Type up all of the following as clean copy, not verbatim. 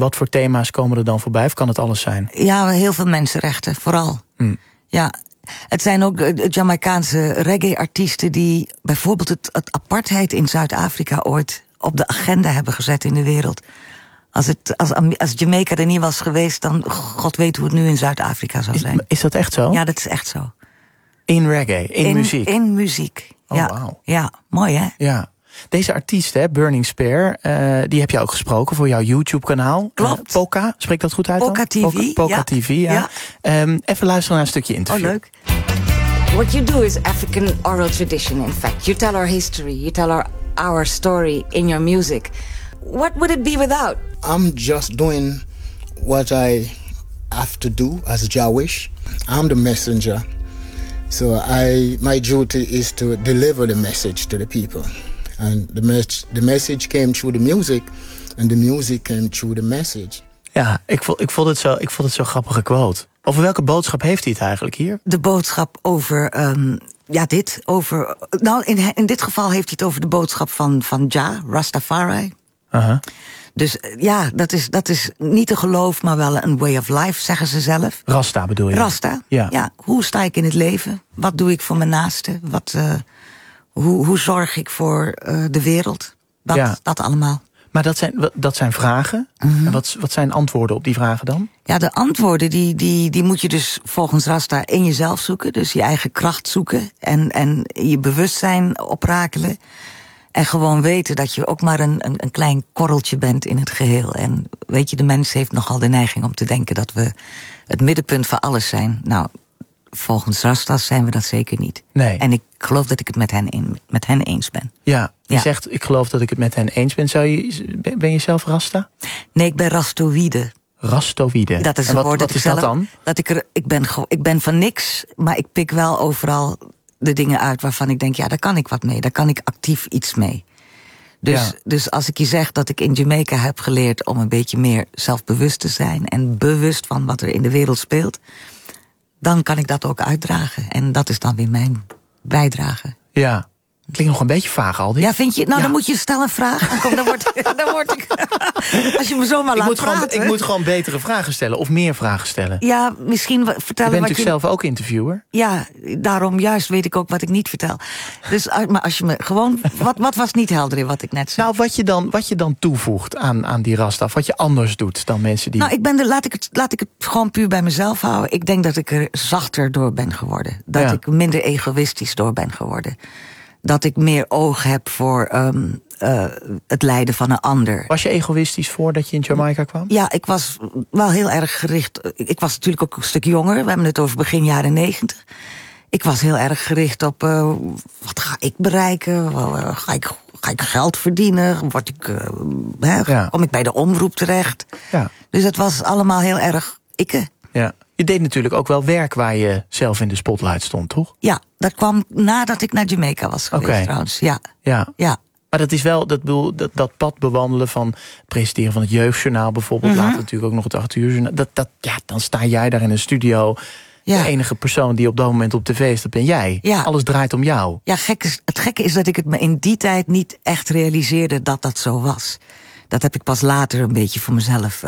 wat voor thema's komen er dan voorbij? Of kan het alles zijn? Ja, heel veel mensenrechten, vooral. Ja, het zijn ook Jamaicaanse reggae-artiesten die bijvoorbeeld het apartheid in Zuid-Afrika ooit op de agenda hebben gezet in de wereld. Als Jamaica er niet was geweest, dan God weet hoe het nu in Zuid-Afrika zou zijn. Is dat echt zo? Ja, dat is echt zo. In reggae, in muziek? In muziek, ja. Wow. Ja, mooi hè? Ja. Deze artiest, hè, Burning Spear, die heb je ook gesproken voor jouw YouTube-kanaal. Klopt. Poca, spreekt dat goed uit dan? Poca TV. Poca TV, ja. Even luisteren naar een stukje interview. Oh, leuk. What you do is African oral tradition, in fact. You tell our history, you tell our story in your music. What would it be without? I'm just doing what I have to do as Jawish. I'm the messenger. So my duty is to deliver the message to the people. And the message came through the music, and the music came through the message. Ja, ik vond het zo grappige quote. Over welke boodschap heeft hij het eigenlijk hier? De boodschap over, dit. Over, nou, in dit geval heeft hij het over de boodschap van Jah, Rastafari. Uh-huh. Dus ja, dat is niet een geloof, maar wel een way of life, zeggen ze zelf. Rasta bedoel je? Rasta, ja. Hoe sta ik in het leven? Wat doe ik voor mijn naasten? Hoe zorg ik voor de wereld? Dat allemaal. Maar dat zijn vragen. En wat zijn antwoorden op die vragen dan? Ja, de antwoorden die moet je dus volgens Rasta in jezelf zoeken. Dus je eigen kracht zoeken en je bewustzijn oprakelen. En gewoon weten dat je ook maar een klein korreltje bent in het geheel. En weet je, de mens heeft nogal de neiging om te denken dat we het middenpunt van alles zijn. Nou, volgens Rasta's zijn we dat zeker niet. Nee. En ik geloof dat ik het met hen eens ben. Ja, je zegt, ik geloof dat ik het met hen eens ben. Ben je zelf Rasta? Nee, ik ben Rastoïde. Rastoïde. Dat is en een woord wat dat is zelf, dat dan? Ik ben van niks, maar ik pik wel overal de dingen uit waarvan ik denk, ja, daar kan ik wat mee. Daar kan ik actief iets mee. Dus als ik je zeg dat ik in Jamaica heb geleerd om een beetje meer zelfbewust te zijn en bewust van wat er in de wereld speelt, dan kan ik dat ook uitdragen. En dat is dan weer mijn bijdrage. Ja. Klinkt nog een beetje vaag, Aldi. Ja, vind je? Nou, dan moet je stellen een vraag. Dan word ik... Als je me zomaar laat praten. Ik moet gewoon betere vragen stellen. Of meer vragen stellen. Ja, misschien vertellen wat je... Je bent natuurlijk zelf ook interviewer. Ja, daarom juist weet ik ook wat ik niet vertel. Dus, maar als je me gewoon... Wat was niet helder in wat ik net zei? Nou, wat je dan toevoegt aan die Rasta. Wat je anders doet dan mensen die... Nou, laat ik het gewoon puur bij mezelf houden. Ik denk dat ik er zachter door ben geworden. Dat ik minder egoïstisch door ben geworden. Dat ik meer oog heb voor het lijden van een ander. Was je egoïstisch voordat je in Jamaica kwam? Ja, ik was wel heel erg gericht. Ik was natuurlijk ook een stuk jonger. We hebben het over begin jaren 90. Ik was heel erg gericht op wat ga ik bereiken? Ga ik geld verdienen? Kom ik bij de omroep terecht? Ja. Dus het was allemaal heel erg ikke. Ja. Je deed natuurlijk ook wel werk waar je zelf in de spotlight stond, toch? Ja, dat kwam nadat ik naar Jamaica was geweest trouwens. Ja. Maar dat is wel, dat pad bewandelen van het presenteren van het Jeugdjournaal bijvoorbeeld. Later natuurlijk ook nog het 8 uur journaal. Dan sta jij daar in een studio. Ja. De enige persoon die op dat moment op tv is, dat ben jij. Ja. Alles draait om jou. Ja, het gekke is dat ik het me in die tijd niet echt realiseerde dat dat zo was. Dat heb ik pas later een beetje voor mezelf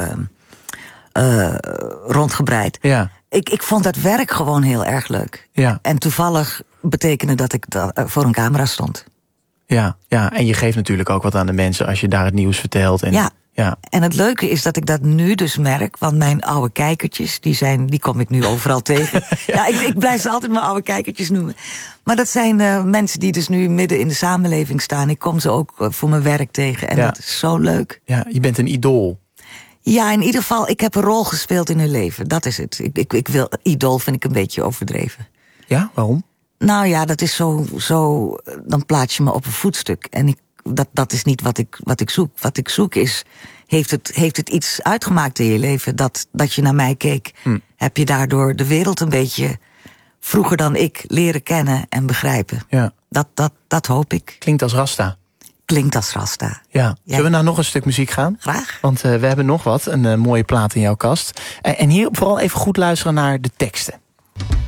rondgebreid. Ja. Ik vond dat werk gewoon heel erg leuk. Ja. En toevallig betekende dat ik voor een camera stond. Ja, en je geeft natuurlijk ook wat aan de mensen als je daar het nieuws vertelt. En, ja. En het leuke is dat ik dat nu dus merk, want mijn oude kijkertjes, die kom ik nu overal tegen. Ja, ik blijf ze altijd mijn oude kijkertjes noemen. Maar dat zijn mensen die dus nu midden in de samenleving staan. Ik kom ze ook voor mijn werk tegen en dat is zo leuk. Ja, je bent een idool. Ja, in ieder geval, ik heb een rol gespeeld in hun leven. Dat is het. Idool vind ik een beetje overdreven. Ja, waarom? Nou ja, dat is zo dan plaats je me op een voetstuk. En dat is niet wat ik zoek. Wat ik zoek is, heeft het iets uitgemaakt in je leven dat je naar mij keek? Heb je daardoor de wereld een beetje vroeger dan ik leren kennen en begrijpen? Ja. Dat hoop ik. Klinkt als Rasta. Klinkt als Rasta. Ja. Zullen we nou nog een stuk muziek gaan? Graag. Want we hebben nog wat, een mooie plaat in jouw kast. En hier vooral even goed luisteren naar de teksten.